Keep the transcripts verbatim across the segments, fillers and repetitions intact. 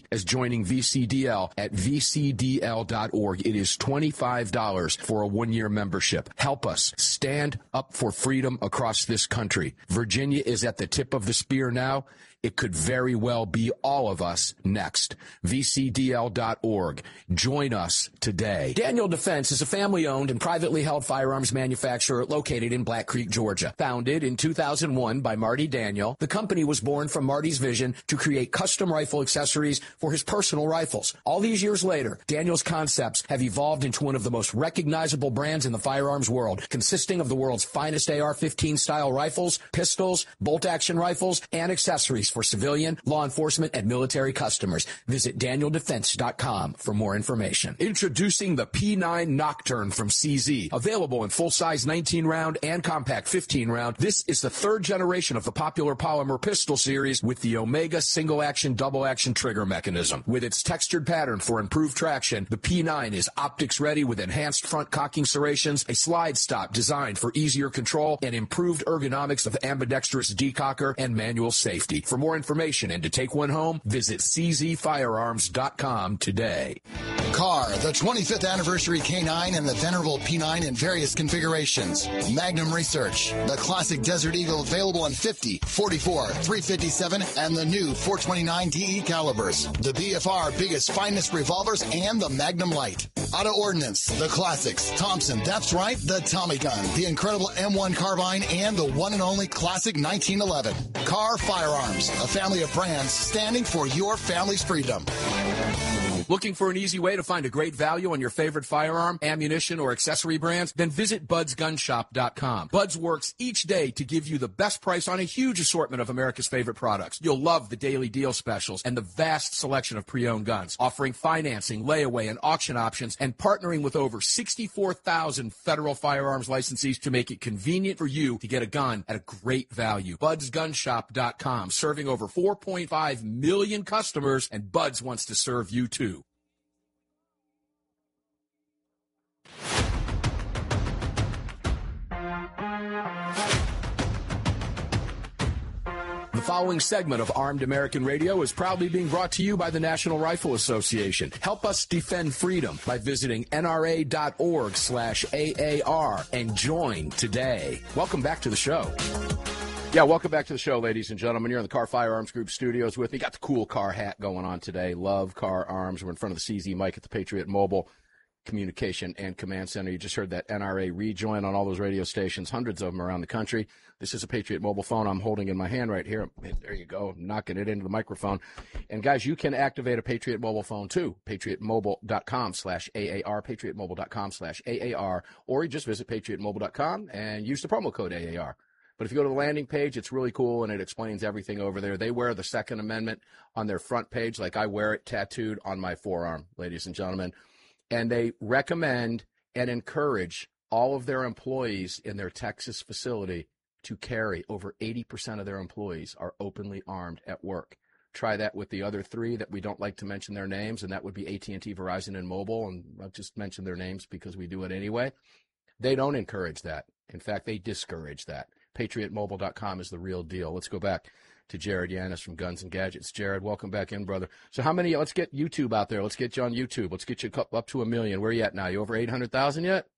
as joining V C D L at v c d l dot org. It is twenty-five dollars for a one-year membership. Help us stand up for freedom across this country. Virginia is at the tip of the spear now. It could very well be all of us next. v c d l dot org. Join us today. Daniel Defense is a family-owned and privately held firearms manufacturer located in Black Creek, Georgia. Founded in two thousand one by Marty Daniel, the company was born from Marty's vision to create custom rifle accessories for his personal rifles. All these years later, Daniel's concepts have evolved into one of the most recognizable brands in the firearms world, consisting of the world's finest A R fifteen style rifles, pistols, bolt-action rifles, and accessories for civilian, law enforcement, and military customers. Visit daniel defense dot com for more information. Introducing the P nine Nocturne from C Z. Available in full-size nineteen round and compact fifteen round, this is the third generation of the popular polymer pistol series with the Omega single-action, double-action trigger mechanism. With its textured pattern for improved traction, the P nine is optics-ready with enhanced front cocking serrations, a slide stop designed for easier control, and improved ergonomics of ambidextrous decocker and manual safety. For more information and to take one home, visit c z firearms dot com today. Car, the twenty-fifth anniversary K nine and the venerable P nine in various configurations. Magnum Research, the classic Desert Eagle available in fifty, forty-four, three fifty-seven, and the new four twenty-nine D E calibers. The B F R biggest, finest revolvers, and the Magnum Light. Auto Ordnance, the classics. Thompson, that's right, the Tommy gun, the incredible M one carbine, and the one and only classic nineteen eleven. Car Firearms, a family of brands standing for your family's freedom. Looking for an easy way to find a great value on your favorite firearm, ammunition, or accessory brands? Then visit buds gun shop dot com. Buds works each day to give you the best price on a huge assortment of America's favorite products. You'll love the daily deal specials and the vast selection of pre-owned guns, offering financing, layaway, and auction options, and partnering with over sixty-four thousand federal firearms licensees to make it convenient for you to get a gun at a great value. buds gun shop dot com, serving over four point five million customers, and Buds wants to serve you too. The following segment of Armed American Radio is proudly being brought to you by the National Rifle Association. Help us defend freedom by visiting N R A dot org slash A A R and join today. Welcome back to the show. Yeah, welcome back to the show, ladies and gentlemen. You're in the Car Firearms Group studios with me. Got the cool car hat going on today. Love Car Arms. We're in front of the C Z mic at the Patriot Mobile Communication and Command Center. You just heard that N R A rejoin on all those radio stations, hundreds of them around the country. This is a Patriot Mobile phone I'm holding in my hand right here. There you go. I'm knocking it into the microphone. And, guys, you can activate a Patriot Mobile phone, too. patriot mobile dot com slash A A R, patriot mobile dot com slash A A R, or you just visit patriot mobile dot com and use the promo code A A R. But if you go to the landing page, it's really cool, and it explains everything over there. They wear the Second Amendment on their front page like I wear it tattooed on my forearm, ladies and gentlemen. And they recommend and encourage all of their employees in their Texas facility to carry. Over eighty percent of their employees are openly armed at work. Try that with the other three that we don't like to mention their names, and that would be A T and T, Verizon, and Mobile, and I'll just mention their names because we do it anyway. They don't encourage that. In fact, they discourage that. patriot mobile dot com is the real deal. Let's go back to Jared Yanis from Guns and Gadgets. Jared, welcome back in, brother. So how many, let's get YouTube out there. Let's get you on YouTube. Let's get you up to a million. Where are you at now? You over eight hundred thousand yet?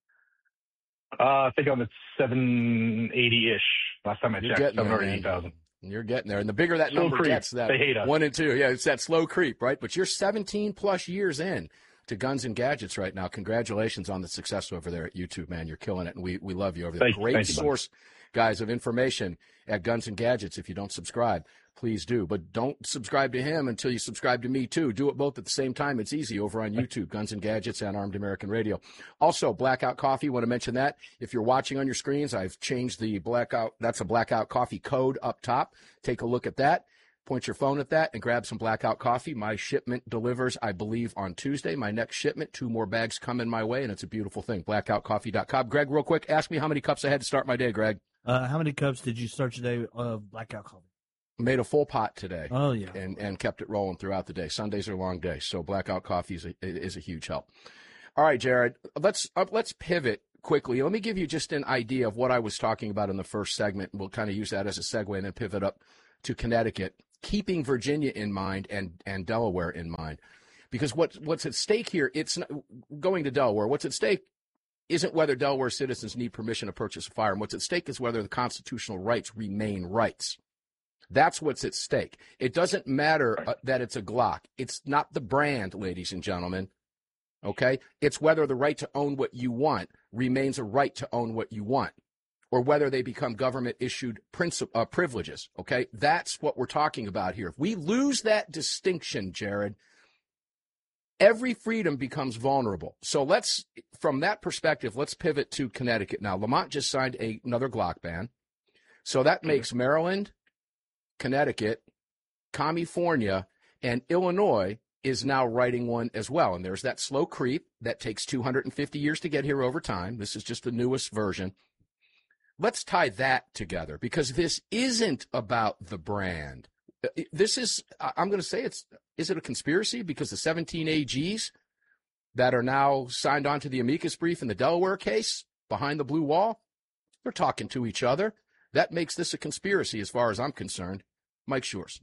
Uh, I think I'm at seven eighty-ish. Last time I You're checked, seven hundred eighty thousand. You're getting there. And the bigger that Slow number creep. gets, that They hate us. one and two. Yeah, it's that slow creep, right? But you're seventeen plus years in to Guns and Gadgets right now. Congratulations on the success over there at YouTube, man. You're killing it, and we, we love you over there. Thank, Great thank you, source, guys, of information at Guns and Gadgets. If you don't subscribe, please do. But don't subscribe to him until you subscribe to me, too. Do it both at the same time. It's easy over on YouTube, Guns and Gadgets and Armed American Radio. Also, Blackout Coffee, want to mention that. If you're watching on your screens, I've changed the Blackout. That's a Blackout Coffee code up top. Take a look at that. Point your phone at that and grab some Blackout Coffee. My shipment delivers, I believe, on Tuesday. My next shipment, two more bags come in my way, and it's a beautiful thing. blackout coffee dot com. Greg, real quick, ask me how many cups I had to start my day, Greg. Uh, how many cups did you start today of Blackout Coffee? Made a full pot today. Oh, yeah. And and kept it rolling throughout the day. Sundays are long days, so Blackout Coffee is a, is a huge help. All right, Jared, let's uh, let's pivot quickly. Let me give you just an idea of what I was talking about in the first segment. We'll kind of use that as a segue and then pivot up to Connecticut. keeping Virginia in mind and, and Delaware in mind. Because what, what's at stake here, it's not, going to Delaware, what's at stake isn't whether Delaware citizens need permission to purchase a firearm. What's at stake is whether the constitutional rights remain rights. That's what's at stake. It doesn't matter uh, that it's a Glock. It's not the brand, ladies and gentlemen. Okay? It's whether the right to own what you want remains a right to own what you want, or whether they become government-issued princi- uh, privileges. Okay? That's what we're talking about here. If we lose that distinction, Jared, every freedom becomes vulnerable. So let's, from that perspective, let's pivot to Connecticut now. Lamont just signed a, another Glock ban. So that makes Maryland, Connecticut, California, and Illinois is now writing one as well. And there's that slow creep that takes two hundred fifty years to get here over time. This is just the newest version. Let's tie that together, because this isn't about the brand. This is, I'm going to say it's, is it a conspiracy? Because the seventeen A Gs that are now signed on to the amicus brief in the Delaware case behind the blue wall, they're talking to each other. That makes this a conspiracy as far as I'm concerned. Mike Shores.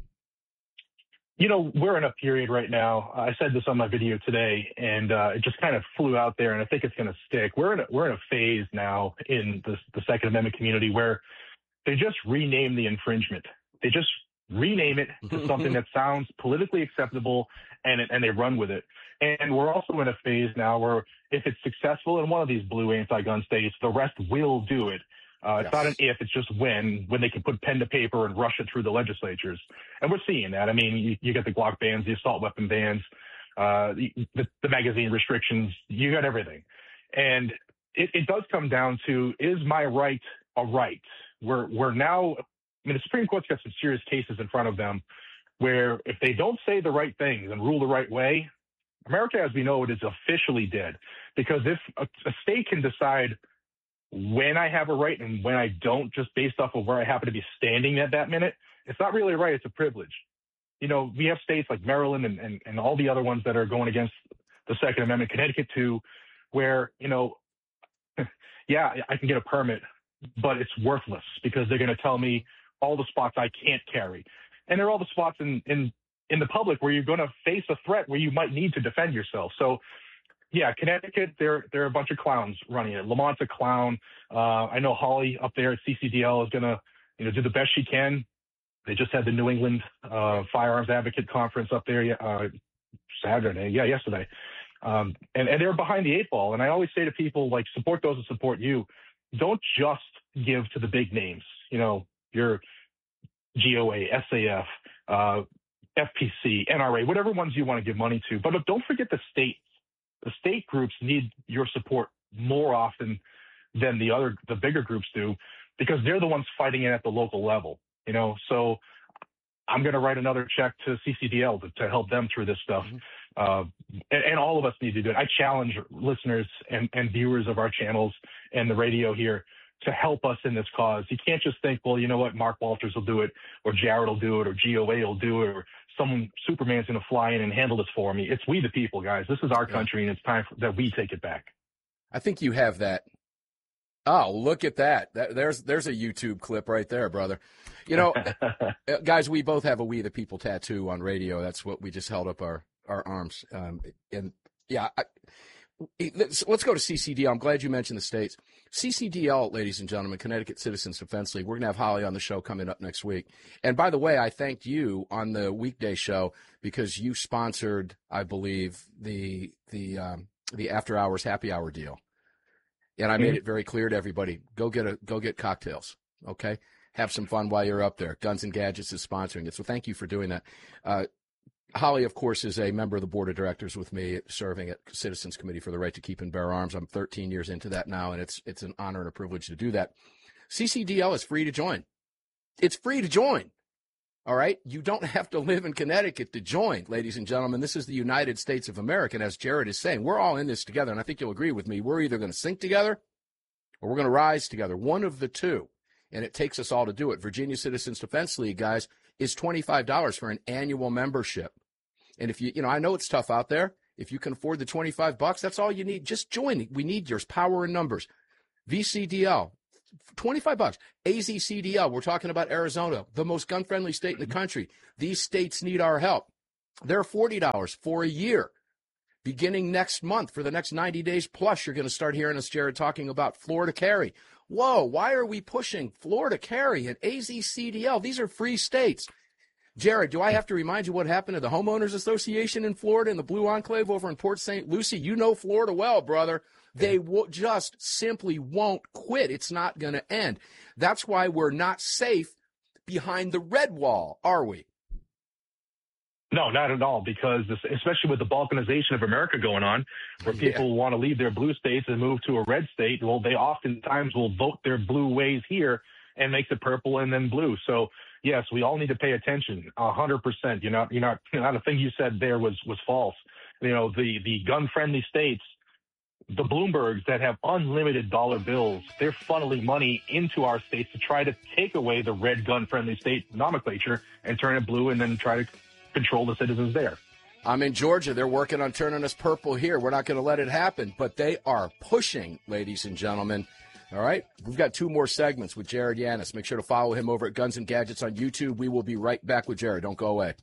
You know, we're in a period right now. I said this on my video today, and uh, it just kind of flew out there, and I think it's going to stick. We're in a, we're in a phase now in the, the Second Amendment community where they just rename the infringement. They just rename it to something that sounds politically acceptable, and and they run with it. And we're also in a phase now where if it's successful in one of these blue anti-gun states, the rest will do it. Uh, it's yes. not an if, it's just when, when they can put pen to paper and rush it through the legislatures. And we're seeing that. I mean, you, you get the Glock bans, the assault weapon bans, uh, the, the, the magazine restrictions, you got everything. And it, it does come down to, is my right a right? We're, we're now, I mean, the Supreme Court's got some serious cases in front of them where if they don't say the right things and rule the right way, America as we know it is officially dead. Because if a, a state can decide when I have a right and when I don't, just based off of where I happen to be standing at that minute, it's not really a right, it's a privilege. You know, we have states like Maryland and, and, and all the other ones that are going against the Second Amendment, Connecticut too, where, you know, yeah, I can get a permit, but it's worthless because they're going to tell me all the spots I can't carry. And there are all the spots in, in, in the public where you're going to face a threat where you might need to defend yourself. So, yeah, Connecticut, they're they're a bunch of clowns running it. Lamont's a clown. Uh, I know Holly up there at C C D L is going to, you know, do the best she can. They just had the New England uh, Firearms Advocate Conference up there uh, Saturday, yeah, yesterday. Um, and, and they're behind the eight ball. And I always say to people, like, support those that support you. Don't just give to the big names, you know, your G O A, S A F, uh, F P C, N R A, whatever ones you want to give money to. But don't forget the states. The state groups need your support more often than the other, the bigger groups do, because they're the ones fighting it at the local level, you know? So I'm going to write another check to C C D L to, to help them through this stuff. Mm-hmm. Uh, and, and all of us need to do it. I challenge listeners and, and viewers of our channels and the radio here to help us in this cause. You can't just think, well, you know what, Mark Walters will do it, or Jared will do it, or G O A will do it, or someone, Superman's going to fly in and handle this for me. It's we the people, guys. This is our country, and it's time for, that we take it back. I think you have that. Oh, look at that. that there's there's a YouTube clip right there, brother. You know, guys, we both have a We the People tattoo on radio. That's what we just held up our, our arms. Um, and, yeah, I, let's, let's go to C C D L. I'm glad you mentioned the states. C C D L, ladies and gentlemen, Connecticut Citizens Defense League. We're going to have Holly on the show coming up next week. And by the way, I thanked you on the weekday show because you sponsored, I believe, the the um, the after hours happy hour deal. And I made it very clear to everybody: go get a go get cocktails, okay? Have some fun while you're up there. Guns and Gadgets is sponsoring it, so thank you for doing that. Uh, Holly, of course, is a member of the board of directors with me, serving at Citizens Committee for the Right to Keep and Bear Arms. I'm thirteen years into that now, and it's it's an honor and a privilege to do that. C C D L is free to join. It's free to join. All right? You don't have to live in Connecticut to join, ladies and gentlemen. This is the United States of America, and as Jared is saying, we're all in this together, and I think you'll agree with me. We're either going to sink together or we're going to rise together, one of the two, and it takes us all to do it. Virginia Citizens Defense League, guys, is twenty-five dollars for an annual membership. And if you, you know, I know it's tough out there. If you can afford the twenty-five bucks, that's all you need. Just join. We need yours. Power in numbers. V C D L, twenty-five bucks. A Z C D L, we're talking about Arizona, the most gun-friendly state in the country. These states need our help. They're forty dollars for a year. Beginning next month, for the next ninety days plus, you're going to start hearing us, Jared, talking about Florida Carry. Whoa, why are we pushing Florida Carry and A Z C D L? These are free states. Jared, do I have to remind you what happened to the Homeowners Association in Florida and the Blue Enclave over in Port Saint Lucie? You know Florida well, brother. They will just simply won't quit. It's not going to end. That's why we're not safe behind the red wall, are we? No, not at all, because this, especially with the balkanization of America going on, where people yeah. want to leave their blue states and move to a red state, well, they oftentimes will vote their blue ways here and makes it purple and then blue. So, yes, we all need to pay attention, one hundred percent. You're not, you're not, you know, the thing you said there was, was false. You know, the, the gun-friendly states, the Bloombergs that have unlimited dollar bills, they're funneling money into our states to try to take away the red gun-friendly state nomenclature and turn it blue and then try to control the citizens there. I'm in Georgia. They're working on turning us purple here. We're not going to let it happen, but they are pushing, ladies and gentlemen. All right? We've got two more segments with Jared Yanis. Make sure to follow him over at Guns and Gadgets on YouTube. We will be right back with Jared. Don't go away.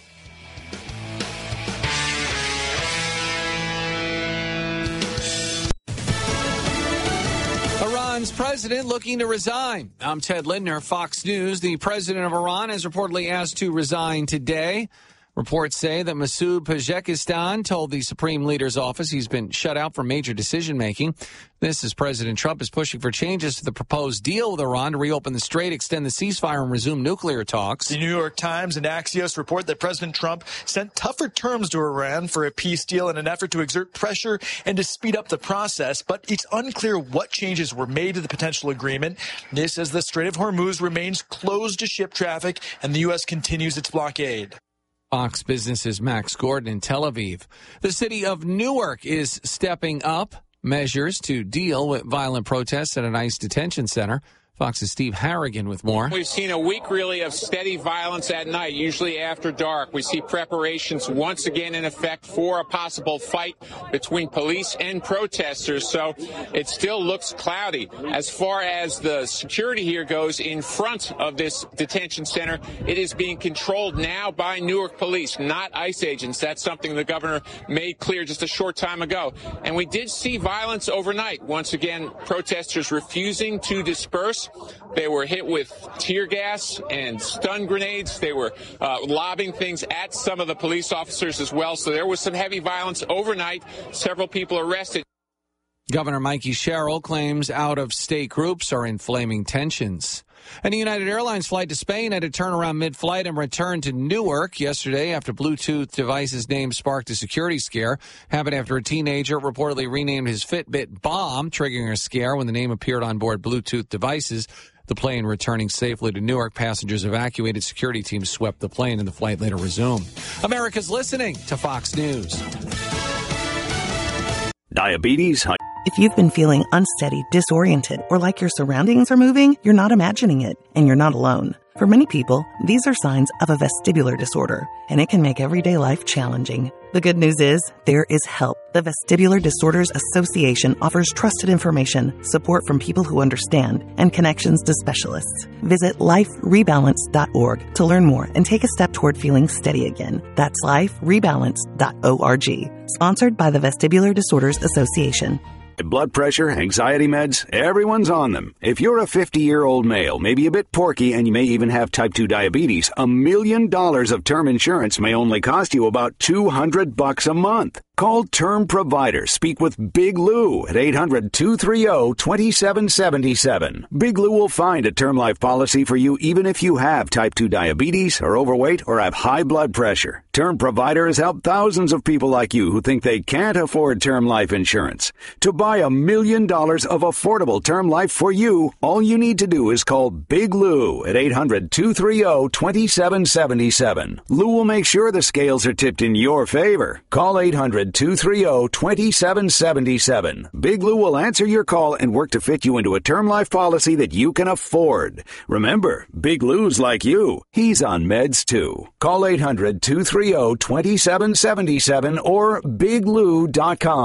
Iran's president looking to resign. I'm Ted Lindner, Fox News. The president of Iran is reportedly asked to resign today. Reports say that Masoud Pezeshkian told the Supreme Leader's office he's been shut out from major decision-making. This as President Trump is pushing for changes to the proposed deal with Iran to reopen the strait, extend the ceasefire, and resume nuclear talks. The New York Times and Axios report that President Trump sent tougher terms to Iran for a peace deal in an effort to exert pressure and to speed up the process, but it's unclear what changes were made to the potential agreement. This as the Strait of Hormuz remains closed to ship traffic and the U S continues its blockade. Fox Business's Max Gordon in Tel Aviv. The city of Newark is stepping up measures to deal with violent protests at an ICE detention center. Fox's Steve Harrigan with more. We've seen a week, really, of steady violence at night, usually after dark. We see preparations once again in effect for a possible fight between police and protesters. So it still looks cloudy. As far as the security here goes in front of this detention center, it is being controlled now by Newark police, not ICE agents. That's something the governor made clear just a short time ago. And we did see violence overnight. Once again, protesters refusing to disperse. They were hit with tear gas and stun grenades. They were uh, lobbing things at some of the police officers as well. So there was some heavy violence overnight. Several people arrested. Governor Mikey Sherrill claims out-of-state groups are inflaming tensions. And a United Airlines flight to Spain had to turn around mid-flight and return to Newark yesterday after Bluetooth device's name sparked a security scare. Happened after a teenager reportedly renamed his Fitbit Bomb, triggering a scare when the name appeared on board Bluetooth devices. The plane returning safely to Newark, passengers evacuated. Security teams swept the plane and the flight later resumed. America's listening to Fox News. Diabetes. If you've been feeling unsteady, disoriented, or like your surroundings are moving, you're not imagining it, and you're not alone. For many people, these are signs of a vestibular disorder, and it can make everyday life challenging. The good news is, there is help. The Vestibular Disorders Association offers trusted information, support from people who understand, and connections to specialists. Visit life rebalance dot org to learn more and take a step toward feeling steady again. That's life rebalance dot org. Sponsored by the Vestibular Disorders Association. Blood pressure, anxiety meds, everyone's on them. If you're a fifty-year-old male, maybe a bit porky, and you may even have type two diabetes, a million dollars of term insurance may only cost you about two hundred bucks a month. Call Term Provider. Speak with Big Lou at eight hundred, two three zero, two seven seven seven. Big Lou will find a term life policy for you even if you have type two diabetes, are overweight, or have high blood pressure. Term Provider has helped thousands of people like you who think they can't afford term life insurance. To buy a million dollars of affordable term life for you, all you need to do is call Big Lou at eight hundred, two three zero, two seven seven seven. Lou will make sure the scales are tipped in your favor. Call eight hundred, two three zero, two seven seven seven. Big Lou will answer your call and work to fit you into a term life policy that you can afford. Remember, Big Lou's like you. He's on meds too. Call eight hundred, two three zero, two seven seven seven or big lou dot com.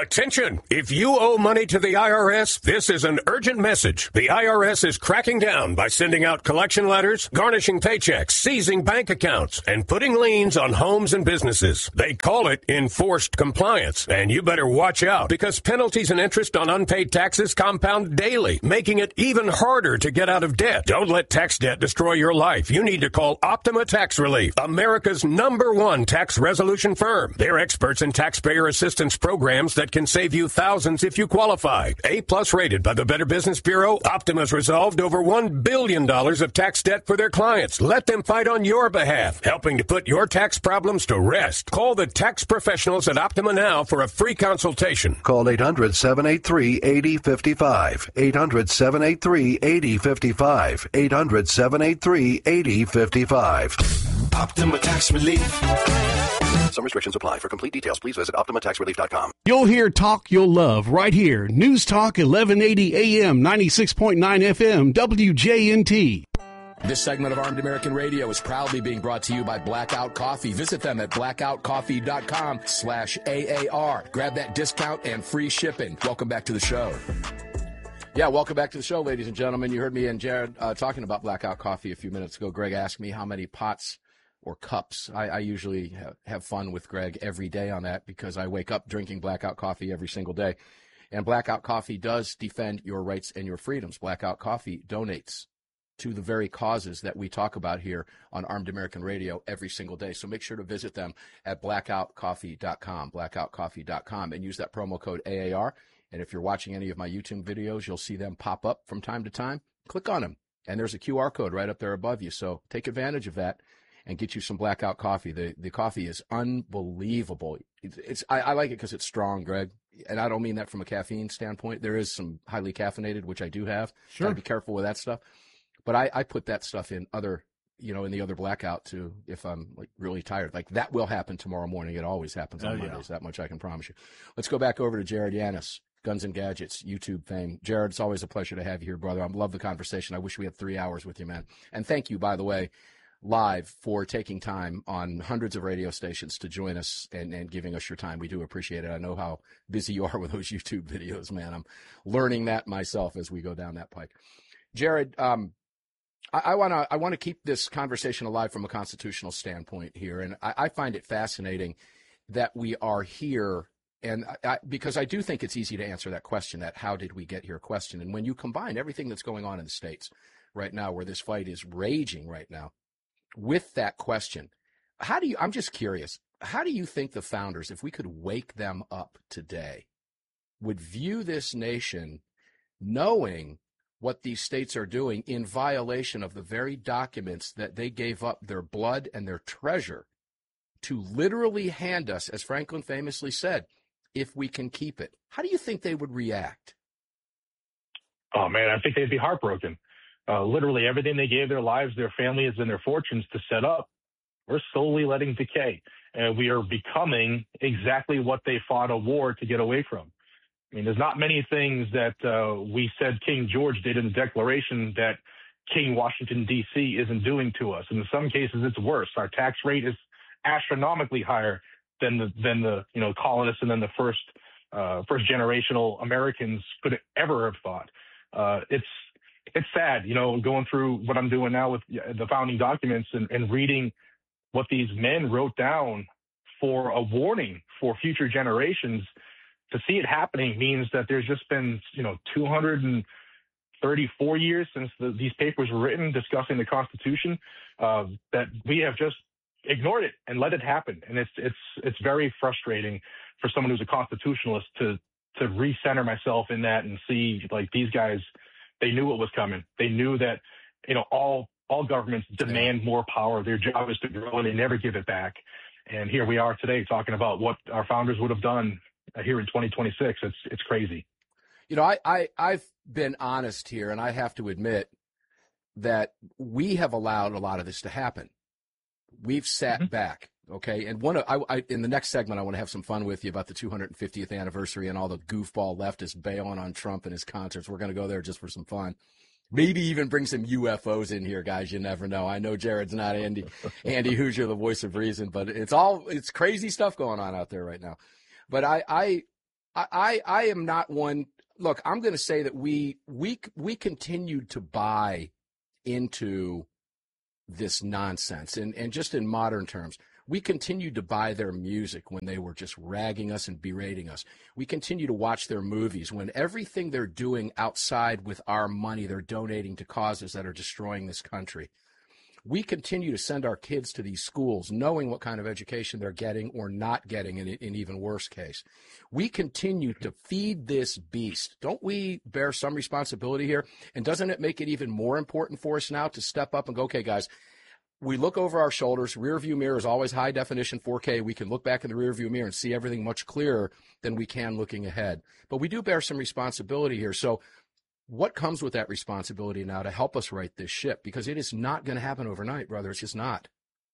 Attention! If you owe money to the I R S, this is an urgent message. The I R S is cracking down by sending out collection letters, garnishing paychecks, seizing bank accounts, and putting liens on homes and businesses. They call it enforced compliance, and you better watch out because penalties and interest on unpaid taxes compound daily, making it even harder to get out of debt. Don't let tax debt destroy your life. You need to call Optima Tax Relief, America's number one tax resolution firm. They're experts in taxpayer assistance programs that can save you thousands if you qualify. A-plus rated by the Better Business Bureau, Optima's resolved over one billion dollars of tax debt for their clients. Let them fight on your behalf, helping to put your tax problems to rest. Call the tax professionals at Optima now for a free consultation. Call eight hundred, seven eight three, eight zero five five. eight hundred, seven eight three, eight zero five five. eight hundred, seven eight three, eight zero five five. Optima Tax Relief. Some restrictions apply. For complete details, please visit Optima Tax Relief dot com. You'll hear talk you'll love right here. News Talk eleven eighty A M, ninety-six point nine F M, W J N T. This segment of Armed American Radio is proudly being brought to you by Blackout Coffee. Visit them at blackout coffee dot com slash A A R. Grab that discount and free shipping. Welcome back to the show. Yeah, welcome back to the show, ladies and gentlemen. You heard me and Jared uh, talking about Blackout Coffee a few minutes ago. Greg asked me how many pots or cups. I, I usually have, have fun with Greg every day on that because I wake up drinking Blackout Coffee every single day. And Blackout Coffee does defend your rights and your freedoms. Blackout Coffee donates to the very causes that we talk about here on Armed American Radio every single day. So make sure to visit them at blackout coffee dot com, blackout coffee dot com, and use that promo code A A R. And if you're watching any of my YouTube videos, you'll see them pop up from time to time. Click on them, and there's a Q R code right up there above you. So take advantage of that and get you some Blackout Coffee. The the coffee is unbelievable. It's, it's I, I like it because it's strong, Greg. And I don't mean that from a caffeine standpoint. There is some highly caffeinated, which I do have. Sure. Gotta be careful with that stuff. But I, I put that stuff in other, you know, in the other blackout too, if I'm like really tired. Like that will happen tomorrow morning. It always happens on Oh, yeah. Mondays. That much I can promise you. Let's go back over to Jared Yanis, Guns and Gadgets, YouTube fame. Jared, it's always a pleasure to have you here, brother. I love the conversation. I wish we had three hours with you, man. And thank you, by the way, live for taking time on hundreds of radio stations to join us and, and giving us your time. We do appreciate it. I know how busy you are with those YouTube videos, man. I'm learning that myself as we go down that pike. Jared, um, I want to I want to keep this conversation alive from a constitutional standpoint here, and I, I find it fascinating that we are here, and I, because I do think it's easy to answer that question, that how did we get here question, and when you combine everything that's going on in the states right now, where this fight is raging right now, with that question, how do you? I'm just curious, how do you think the founders, if we could wake them up today, would view this nation, knowing what these states are doing in violation of the very documents that they gave up their blood and their treasure to literally hand us, as Franklin famously said, if we can keep it? How do you think they would react? Oh, man, I think they'd be heartbroken. Uh, literally everything they gave their lives, their families, and their fortunes to set up, we're slowly letting decay. And we are becoming exactly what they fought a war to get away from. I mean, there's not many things that uh, we said King George did in the Declaration that King Washington, D C isn't doing to us. And in some cases, it's worse. Our tax rate is astronomically higher than the than the you know colonists and then the first uh, first generational Americans could ever have thought. Uh, it's it's sad, you know, going through what I'm doing now with the founding documents and, and reading what these men wrote down for a warning for future generations. To see it happening means that there's just been, you know, two hundred thirty-four years since the, these papers were written discussing the Constitution, uh, that we have just ignored it and let it happen. And it's it's it's very frustrating for someone who's a constitutionalist to to recenter myself in that and see, like, these guys, they knew what was coming. They knew that, you know, all all governments demand more power. Their job is to grow, and they never give it back. And here we are today talking about what our founders would have done here in twenty twenty-six. It's it's crazy. You know, I, I, I've been honest here, and I have to admit that we have allowed a lot of this to happen. We've sat mm-hmm. back, okay? And one of, I, I, in the next segment, I want to have some fun with you about the two hundred fiftieth anniversary and all the goofball leftists bailing on Trump and his concerts. We're going to go there just for some fun. Maybe even bring some U F Os in here, guys. You never know. I know Jared's not Andy, Andy Hoosier, the voice of reason, but it's all, it's crazy stuff going on out there right now. But I, I, I, I, I am not one. Look, I'm going to say that we we we continued to buy into this nonsense, and and just in modern terms, we continued to buy their music when they were just ragging us and berating us. We continue to watch their movies when everything they're doing outside with our money, they're donating to causes that are destroying this country. We continue to send our kids to these schools knowing what kind of education they're getting or not getting in an even worse case. We continue to feed this beast. Don't we bear some responsibility here? And doesn't it make it even more important for us now to step up and go, okay, guys, we look over our shoulders. Rear view mirror is always high definition four K. We can look back in the rear view mirror and see everything much clearer than we can looking ahead. But we do bear some responsibility here. So what comes with that responsibility now to help us right this ship? Because it is not going to happen overnight, brother. It's just not.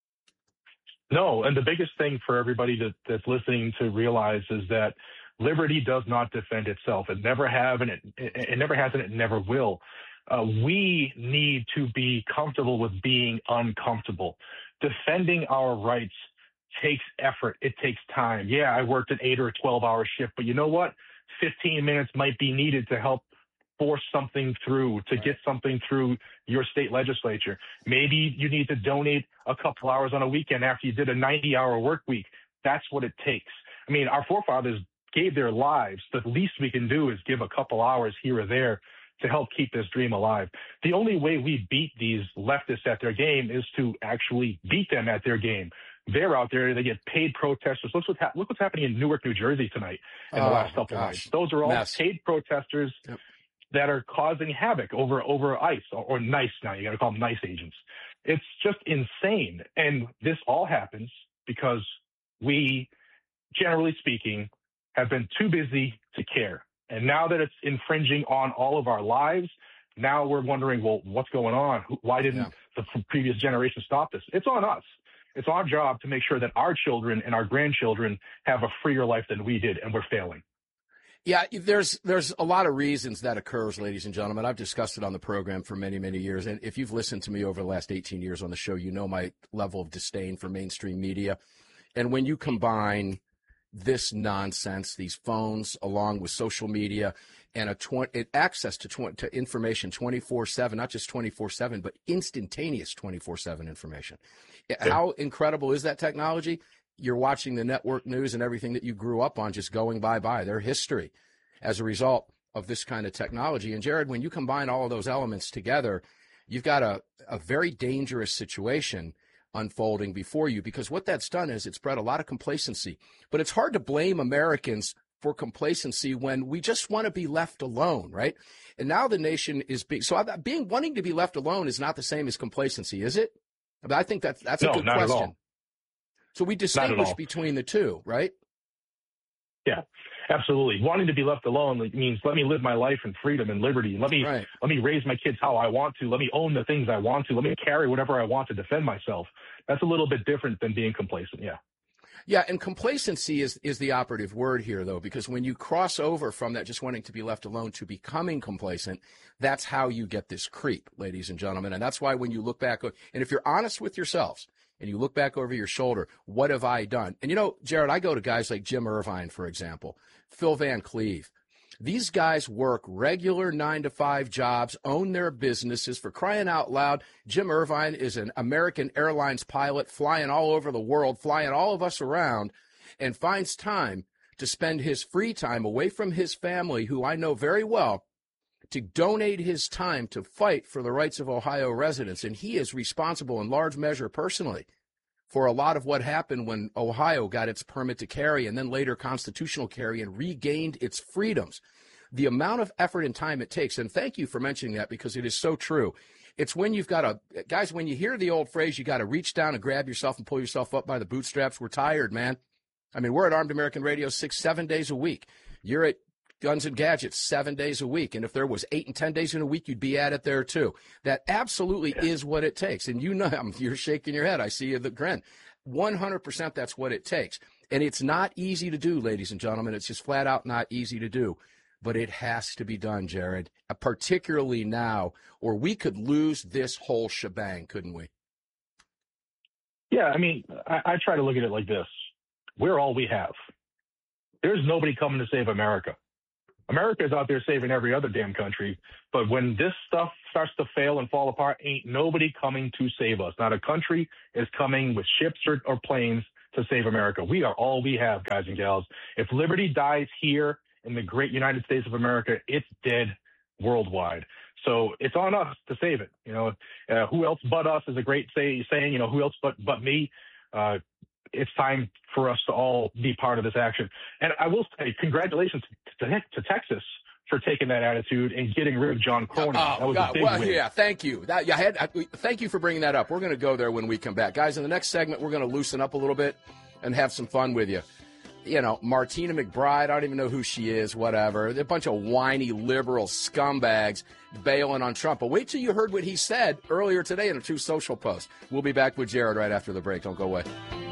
No, and the biggest thing for everybody that, that's listening to realize is that liberty does not defend itself. It never have, and it, it, it never has, and it never will. Uh, we need to be comfortable with being uncomfortable. Defending our rights takes effort. It takes time. Yeah, I worked an eight or a twelve hour shift, but you know what? fifteen minutes might be needed to help force something through, to get something through your state legislature. Maybe you need to donate a couple hours on a weekend after you did a ninety hour work week. That's what it takes. I mean, our forefathers gave their lives. The least we can do is give a couple hours here or there to help keep this dream alive. The only way we beat these leftists at their game is to actually beat them at their game. They're out there. They get paid protesters. Look what's, ha- look what's happening in Newark, New Jersey tonight in oh, the last couple of nights. Those are all Mess. paid protesters yep. that are causing havoc over over ICE or, or NICE now. You got to call them NICE agents. It's just insane. And this all happens because we, generally speaking, have been too busy to care. And now that it's infringing on all of our lives, now we're wondering, well, what's going on? Why didn't yeah. the previous generation stop this? It's on us. It's our job to make sure that our children and our grandchildren have a freer life than we did, and we're failing. Yeah, there's there's a lot of reasons that occurs, ladies and gentlemen. I've discussed it on the program for many, many years. And if you've listened to me over the last eighteen years on the show, you know my level of disdain for mainstream media. And when you combine this nonsense, these phones, along with social media, and a tw- access to, tw- to information twenty-four seven, not just twenty-four seven, but instantaneous twenty-four seven information. Yeah. How incredible is that technology? You're watching the network news and everything that you grew up on just going bye-bye. Their history as a result of this kind of technology. And, Jared, when you combine all of those elements together, you've got a, a very dangerous situation unfolding before you, because what that's done is it's bred a lot of complacency. But it's hard to blame Americans for complacency when we just want to be left alone, right? And now the nation is being, so being wanting to be left alone is not the same as complacency, is it? I, mean, I think that's, that's no, a good not question. At all. So we distinguish between the two, right? Yeah, absolutely. Wanting to be left alone means let me live my life in freedom and liberty. Let me right. let me raise my kids how I want to. Let me own the things I want to. Let me carry whatever I want to defend myself. That's a little bit different than being complacent. Yeah. Yeah, and complacency is, is the operative word here, though, because when you cross over from that just wanting to be left alone to becoming complacent, that's how you get this creep, ladies and gentlemen. And that's why when you look back, and if you're honest with yourselves, and you look back over your shoulder, what have I done? And, you know, Jared, I go to guys like Jim Irvine, for example, Phil Van Cleve. These guys work regular nine to five jobs, own their businesses. For crying out loud, Jim Irvine is an American Airlines pilot flying all over the world, flying all of us around, and finds time to spend his free time away from his family, who I know very well, to donate his time to fight for the rights of Ohio residents. And he is responsible in large measure personally for a lot of what happened when Ohio got its permit to carry and then later constitutional carry and regained its freedoms. The amount of effort and time it takes, and thank you for mentioning that because it is so true. It's when you've got to, guys, when you hear the old phrase, you got to reach down and grab yourself and pull yourself up by the bootstraps. We're tired, man. I mean, we're at Armed American Radio six, seven days a week. You're at Guns and Gadgets seven days a week. And if there was eight and ten days in a week, you'd be at it there too. That absolutely yeah. is what it takes. And you know, you're shaking your head. I see you the grin. one hundred percent that's what it takes. And it's not easy to do, ladies and gentlemen. It's just flat out not easy to do. But it has to be done, Jared, uh, particularly now, or we could lose this whole shebang, couldn't we? Yeah, I mean, I, I try to look at it like this. We're all we have. there's nobody coming to save America. America is out there saving every other damn country. But when this stuff starts to fail and fall apart, ain't nobody coming to save us. Not a country is coming with ships or, or planes to save America. We are all we have, guys and gals. If liberty dies here in the great United States of America, it's dead worldwide. So it's on us to save it. You know, uh, who else but us is a great say, saying, you know, who else but, but me? Uh, it's time for us to all be part of this action. And I will say congratulations to, to, to Texas for taking that attitude and getting rid of John Cornyn. Oh, that was God. a big Well, win. yeah, thank you. That, you had, I, thank you for bringing that up. We're going to go there when we come back. Guys, in the next segment, we're going to loosen up a little bit and have some fun with you. You know, Martina McBride, I don't even know who she is, whatever. They're a bunch of whiny liberal scumbags bailing on Trump. But wait till you heard what he said earlier today in a Truth Social post. We'll be back with Jared right after the break. Don't go away.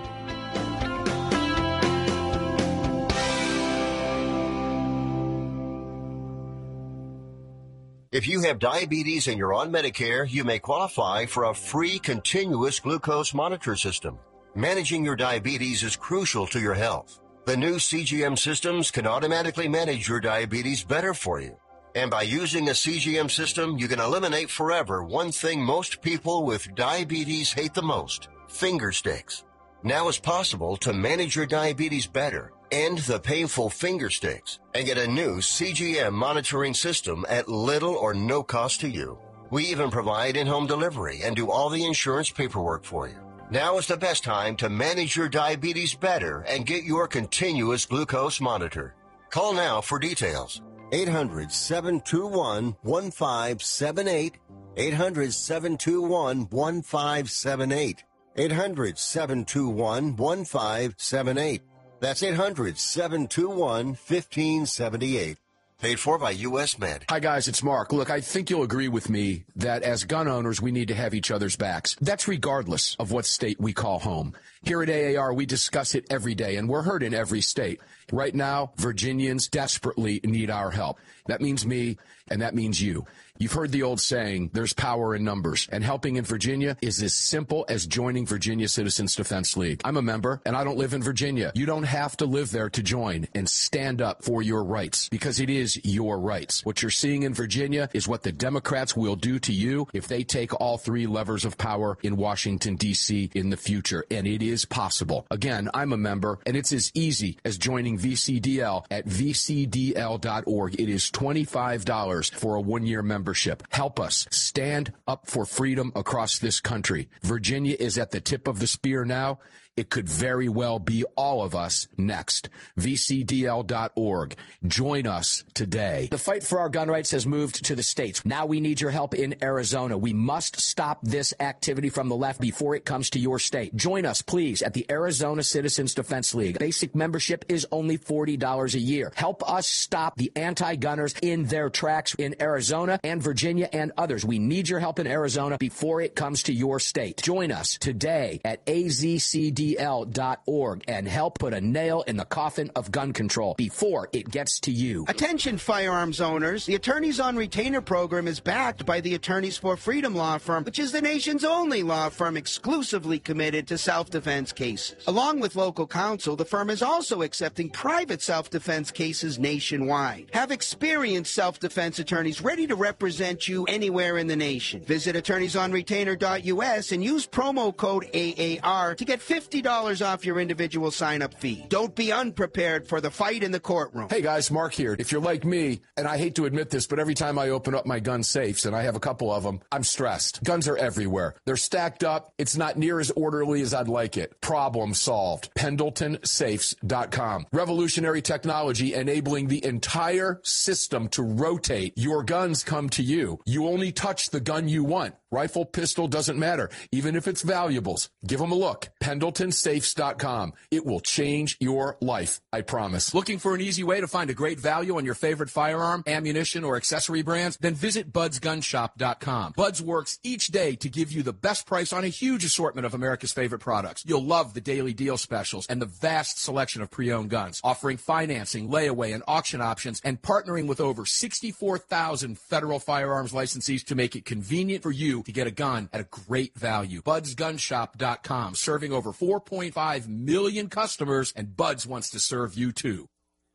If you have diabetes and you're on Medicare, you may qualify for a free continuous glucose monitor system. Managing your diabetes is crucial to your health. The new C G M systems can automatically manage your diabetes better for you. And by using a C G M system, you can eliminate forever one thing most people with diabetes hate the most: finger sticks. Now it's possible to manage your diabetes better, end the painful finger sticks, and get a new C G M monitoring system at little or no cost to you. We even provide in-home delivery and do all the insurance paperwork for you. Now is the best time to manage your diabetes better and get your continuous glucose monitor. Call now for details. eight hundred, seven two one, one five seven eight. eight hundred, seven two one, one five seven eight. eight hundred, seven two one, one five seven eight. That's eight hundred, seven two one, one five seven eight. Paid for by U S Med. Hi, guys, it's Mark. Look, I think you'll agree with me that as gun owners, we need to have each other's backs. That's regardless of what state we call home. Here at A A R, we discuss it every day, and we're heard in every state. Right now, Virginians desperately need our help. That means me, and that means you. You've heard the old saying, there's power in numbers, and helping in Virginia is as simple as joining Virginia Citizens Defense League. I'm a member, and I don't live in Virginia. You don't have to live there to join and stand up for your rights, because it is your rights. What you're seeing in Virginia is what the Democrats will do to you if they take all three levers of power in Washington, D C in the future, and it is possible. Again, I'm a member, and it's as easy as joining V C D L at v c d l dot org. It is twenty-five dollars for a one-year membership. Help us stand up for freedom across this country. Virginia is at the tip of the spear now. It could very well be all of us next. v c d l dot org. Join us today. The fight for our gun rights has moved to the states. Now we need your help in Arizona. We must stop this activity from the left before it comes to your state. Join us, please, at the Arizona Citizens Defense League. Basic membership is only forty dollars a year. Help us stop the anti-gunners in their tracks in Arizona and Virginia and others. We need your help in Arizona before it comes to your state. Join us today at a z c d l dot org and help put a nail in the coffin of gun control before it gets to you. Attention firearms owners. The Attorneys on Retainer program is backed by the Attorneys for Freedom law firm, which is the nation's only law firm exclusively committed to self-defense cases. Along with local counsel, the firm is also accepting private self-defense cases nationwide. Have experienced self-defense attorneys ready to represent you anywhere in the nation. Visit attorneys on retainer dot u s and use promo code A A R to get fifty dollars off your individual sign-up fee. Don't be unprepared for the fight in the courtroom. Hey guys, Mark here. If you're like me, and I hate to admit this, but every time I open up my gun safes, and I have a couple of them, I'm stressed. Guns are everywhere. They're stacked up. It's not near as orderly as I'd like it. Problem solved. Pendleton Safes dot com. Revolutionary technology enabling the entire system to rotate. Your guns come to you. You only touch the gun you want. Rifle, pistol, doesn't matter. Even if it's valuables. Give them a look. Pendleton Safes dot com. It will change your life, I promise. Looking for an easy way to find a great value on your favorite firearm, ammunition, or accessory brands? Then visit buds gun shop dot com. Buds works each day to give you the best price on a huge assortment of America's favorite products. You'll love the daily deal specials and the vast selection of pre-owned guns, offering financing, layaway, and auction options, and partnering with over sixty-four thousand federal firearms licensees to make it convenient for you to get a gun at a great value. buds gun shop dot com, serving over four point five million customers, and Buds wants to serve you too.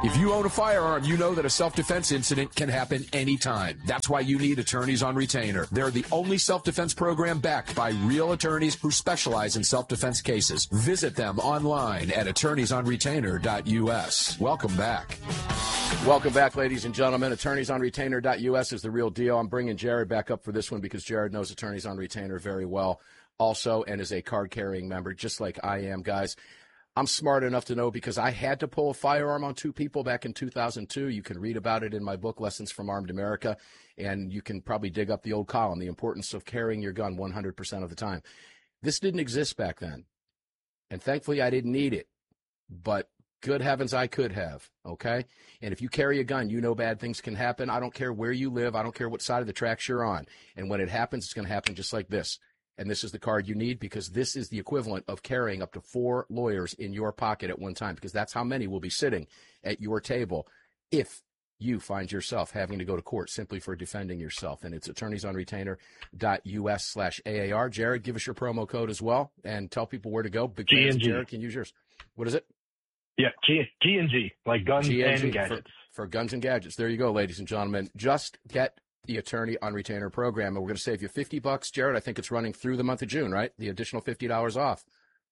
If you own a firearm, you know that a self-defense incident can happen anytime. That's why you need Attorneys on Retainer. They're the only self-defense program backed by real attorneys who specialize in self-defense cases. Visit them online at attorneys on retainer dot U S. Welcome back. Welcome back, ladies and gentlemen. attorneys on retainer dot U S is the real deal. I'm bringing Jared back up for this one because Jared knows Attorneys on Retainer very well also and is a card-carrying member, just like I am, guys. I'm smart enough to know because I had to pull a firearm on two people back in two thousand two. You can read about it in my book, Lessons from Armed America, and you can probably dig up the old column, The Importance of Carrying Your Gun one hundred percent of the Time. This didn't exist back then, and thankfully I didn't need it, but good heavens, I could have, okay? And if you carry a gun, you know bad things can happen. I don't care where you live. I don't care what side of the tracks you're on. And when it happens, it's going to happen just like this. And this is the card you need because this is the equivalent of carrying up to four lawyers in your pocket at one time because that's how many will be sitting at your table if you find yourself having to go to court simply for defending yourself. And it's attorneys on retainer dot U S slash A A R. Jared, give us your promo code as well and tell people where to go. Big fans of Jared can use yours. What is it? Yeah, G, G and G, like guns G and, and gadgets. For, for guns and gadgets. There you go, ladies and gentlemen. Just get the Attorney on Retainer program, and we're going to save you fifty bucks, Jared. I think it's running through the month of June, right? The additional fifty dollars off.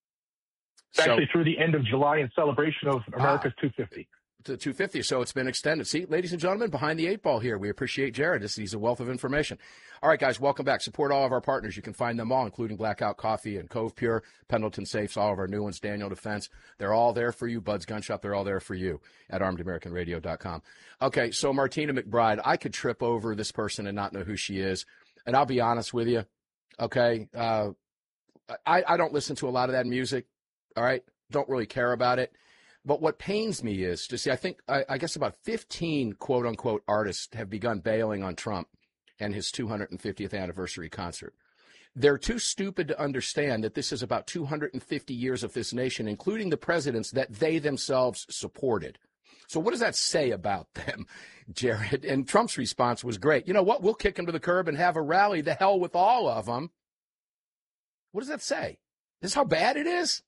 It's so, actually through the end of July in celebration of America's ah, two fifty. To two fifty, so it's been extended. See, ladies and gentlemen, behind the eight ball here. We appreciate Jared. This, he's a wealth of information. All right, guys, welcome back. Support all of our partners. You can find them all, including Blackout Coffee and Cove Pure, Pendleton Safes, all of our new ones, Daniel Defense. They're all there for you. Bud's Gun Shop, they're all there for you at armed american radio dot com. Okay, so Martina McBride, I could trip over this person and not know who she is. And I'll be honest with you, okay? Uh, I, I don't listen to a lot of that music, all right? Don't really care about it. But what pains me is to see, I think, I, I guess about fifteen quote-unquote artists have begun bailing on Trump and his two hundred fiftieth anniversary concert. They're too stupid to understand that this is about two hundred fifty years of this nation, including the presidents that they themselves supported. So what does that say about them, Jared? And Trump's response was great. You know what? We'll kick them to the curb and have a rally. The hell with all of them. What does that say? This is how bad it is?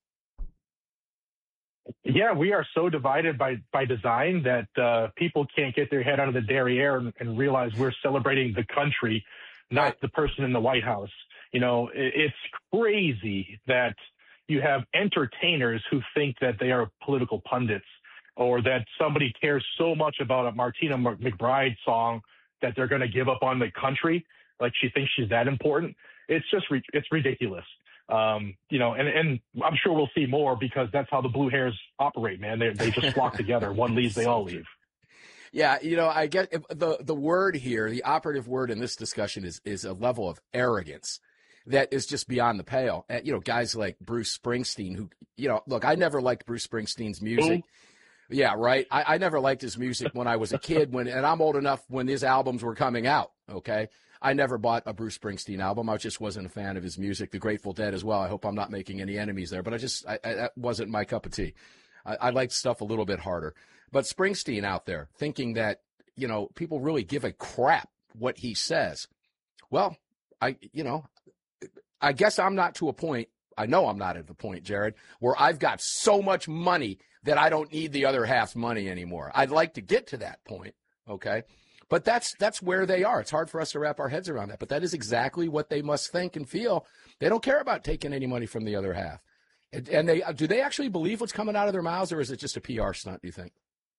Yeah, we are so divided by, by design that uh, people can't get their head out of the derriere and, and realize we're celebrating the country, not right. the person in the White House. You know, it, it's crazy that you have entertainers who think that they are political pundits or that somebody cares so much about a Martina McBride song that they're going to give up on the country. Like she thinks she's that important. It's just, re- it's ridiculous. Um, you know, and, and I'm sure we'll see more because that's how the blue hairs operate, man. They they just flock together. One leaves, they all leave. Yeah, you know, I get the the word here, the operative word in this discussion is is a level of arrogance that is just beyond the pale. And, you know, guys like Bruce Springsteen, who, you know, look, I never liked Bruce Springsteen's music. Ooh. Yeah, right. I, I never liked his music when I was a kid, when and I'm old enough when his albums were coming out. Okay. I never bought a Bruce Springsteen album. I just wasn't a fan of his music. The Grateful Dead as well. I hope I'm not making any enemies there, but I just, I, I, that wasn't my cup of tea. I, I liked stuff a little bit harder. But Springsteen out there thinking that, you know, people really give a crap what he says. Well, I, you know, I guess I'm not to a point. I know I'm not at the point, Jared, where I've got so much money that I don't need the other half's money anymore. I'd like to get to that point. Okay. But that's that's where they are. It's hard for us to wrap our heads around that. But that is exactly what they must think and feel. They don't care about taking any money from the other half. And, and they do they actually believe what's coming out of their mouths, or is it just a P R stunt, do you think?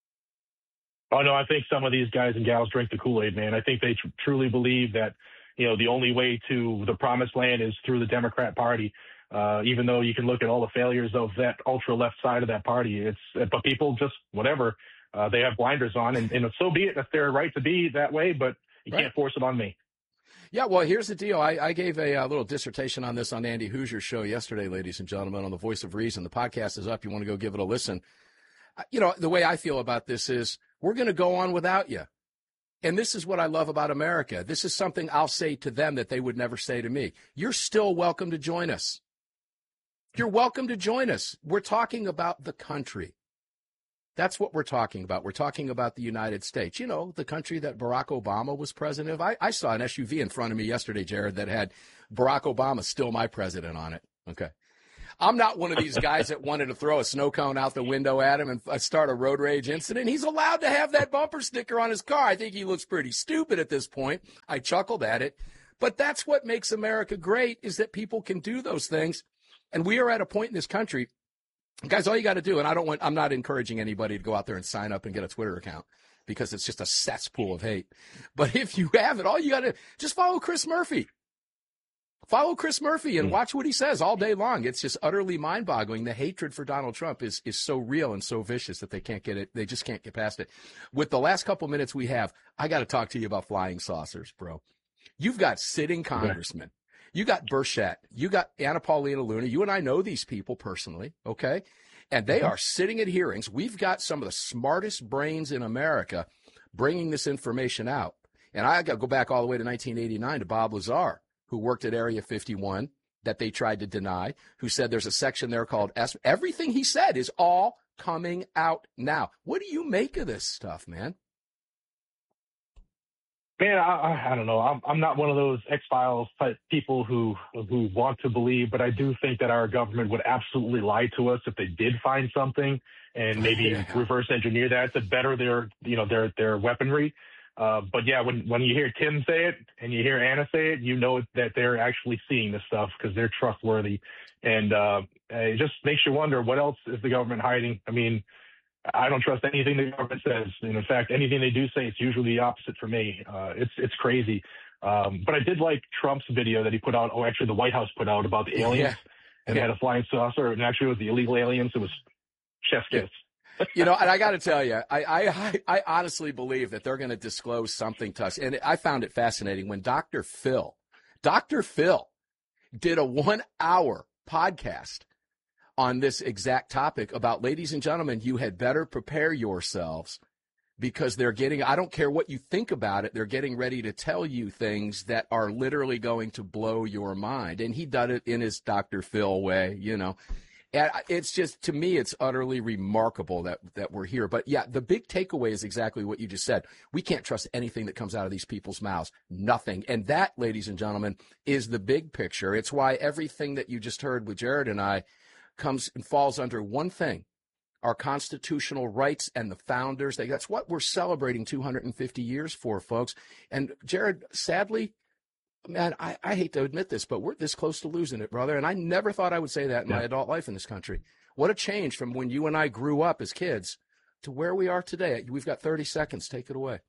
Oh, no, I think some of these guys and gals drink the Kool-Aid, man. I think they tr- truly believe that, you know, the only way to the promised land is through the Democrat Party. Uh, even though you can look at all the failures of that ultra-left side of that party. It's but people just, whatever. Uh, they have blinders on, and, and so be it. That's their right to be that way, but you right. can't force it on me. Yeah, well, here's the deal. I, I gave a, a little dissertation on this on Andy Hoosier's show yesterday, ladies and gentlemen, on the Voice of Reason. The podcast is up. You want to go give it a listen. You know, the way I feel about this is we're going to go on without you. And this is what I love about America. This is something I'll say to them that they would never say to me. You're still welcome to join us. You're welcome to join us. We're talking about the country. That's what we're talking about. We're talking about the United States. You know, the country that Barack Obama was president of. I, I saw an S U V in front of me yesterday, Jared, that had Barack Obama, still my president, on it. Okay. I'm not one of these guys that wanted to throw a snow cone out the window at him and uh, start a road rage incident. He's allowed to have that bumper sticker on his car. I think he looks pretty stupid at this point. I chuckled at it. But that's what makes America great, is that people can do those things. And we are at a point in this country, guys, all you got to do, and I don't want, I'm not encouraging anybody to go out there and sign up and get a Twitter account, because it's just a cesspool of hate. But if you have it, all you got to just follow Chris Murphy. Follow Chris Murphy and watch what he says all day long. It's just utterly mind-boggling. The hatred for Donald Trump is is so real and so vicious that they can't get it. They just can't get past it. With the last couple minutes we have, I got to talk to you about flying saucers, bro. You've got sitting congressmen. You got Burchett. You got Anna Paulina Luna. You and I know these people personally, okay? And they are sitting at hearings. We've got some of the smartest brains in America bringing this information out. And I got to go back all the way to nineteen eighty-nine to Bob Lazar, who worked at Area fifty-one, that they tried to deny, who said there's a section there called S. Everything he said is all coming out now. What do you make of this stuff, man? Man, I, I don't know. I'm, I'm not one of those X-Files type people who who want to believe, but I do think that our government would absolutely lie to us if they did find something and maybe yeah. reverse engineer that to better their, you know, their their weaponry. Uh, but yeah, when when you hear Tim say it and you hear Anna say it, you know that they're actually seeing this stuff because they're trustworthy, and uh, it just makes you wonder what else is the government hiding. I mean, I don't trust anything the government says. And in fact, anything they do say, it's usually the opposite for me. Uh, it's it's crazy. Um, but I did like Trump's video that he put out. Oh, actually, the White House put out about the aliens, yeah. and yeah. they had a flying saucer, and actually it was the illegal aliens. It was chef's kiss. You know, and I got to tell you, I, I I honestly believe that they're going to disclose something to us. And I found it fascinating when Doctor Phil, Doctor Phil did a one-hour podcast on this exact topic about, ladies and gentlemen, you had better prepare yourselves because they're getting, I don't care what you think about it, they're getting ready to tell you things that are literally going to blow your mind. And he did it in his Doctor Phil way, you know. And it's just, to me, it's utterly remarkable that, that we're here. But, yeah, the big takeaway is exactly what you just said. We can't trust anything that comes out of these people's mouths. Nothing. And that, ladies and gentlemen, is the big picture. It's why everything that you just heard with Jared and I comes and falls under one thing, our constitutional rights and the founders. That's what we're celebrating two hundred fifty years for, folks. And, Jared, sadly, man, I, I hate to admit this, but we're this close to losing it, brother. And I never thought I would say that in yeah. my adult life in this country. What a change from when you and I grew up as kids to where we are today. We've got thirty seconds. Take it away.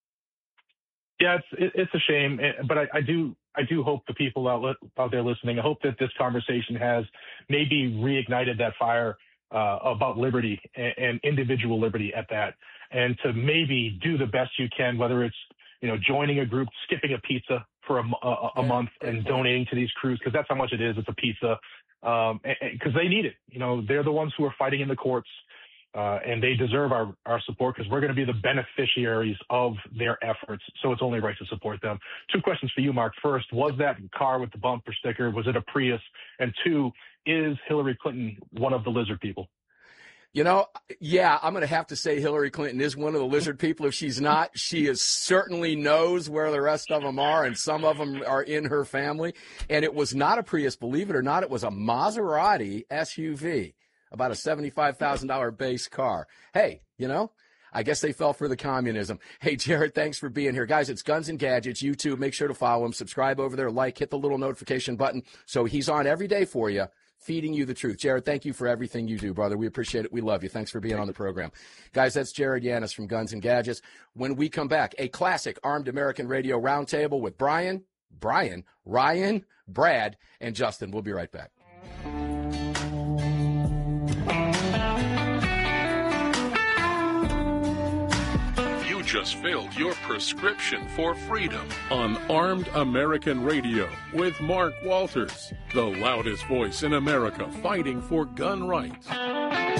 Yeah, it's it, it's a shame, but I, I do I do hope the people out out there listening, I hope that this conversation has maybe reignited that fire uh, about liberty and, and individual liberty at that, and to maybe do the best you can, whether it's, you know, joining a group, skipping a pizza for a, a, a month and donating to these crews, because that's how much it is. It's a pizza, um, because they need it. You know, they're the ones who are fighting in the courts, uh, and they deserve our, our support because we're going to be the beneficiaries of their efforts. So it's only right to support them. Two questions for you, Mark. First, was that car with the bumper sticker, was it a Prius? And two, is Hillary Clinton one of the lizard people? You know, yeah, I'm going to have to say Hillary Clinton is one of the lizard people. If she's not, she is certainly knows where the rest of them are, and some of them are in her family. And it was not a Prius, believe it or not. It was a Maserati S U V, about a seventy-five thousand dollars base car. Hey, you know, I guess they fell for the communism. Hey, Jared, thanks for being here. Guys, it's Guns and Gadgets. YouTube, make sure to follow him. Subscribe over there, like, hit the little notification button. So he's on every day for you, feeding you the truth. Jared, thank you for everything you do, brother. We appreciate it. We love you. Thanks for being on the program. Guys, that's Jared Yanis from Guns and Gadgets. When we come back, a classic Armed American Radio Roundtable with Brian, Brian, Ryan, Brad, and Justin. We'll be right back. Just filled your prescription for freedom on Armed American Radio with Mark Walters, the loudest voice in America fighting for gun rights.